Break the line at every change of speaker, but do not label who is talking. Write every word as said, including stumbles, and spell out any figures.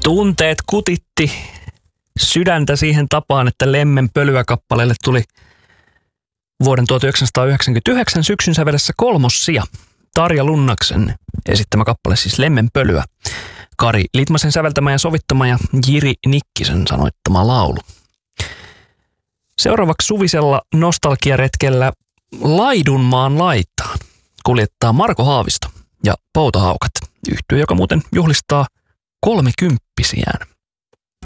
Tunteet kutitti sydäntä siihen tapaan, että Lemmen pölyä kappaleelle tuli vuoden tuhatyhdeksänsataayhdeksänkymmentäyhdeksän syksyn sävelessä kolmossija. Tarja Lunnaksen esittämä kappale, siis Lemmen pölyä. Kari Litmasen säveltämä ja sovittama ja Jiri Nikkisen sanoittama laulu. Seuraavaksi suvisella nostalgiaretkellä Laidunmaan laitaan kuljettaa Marko Haavisto ja Poutahaukat, yhtye, joka muuten juhlistaa kolmekymppisiään.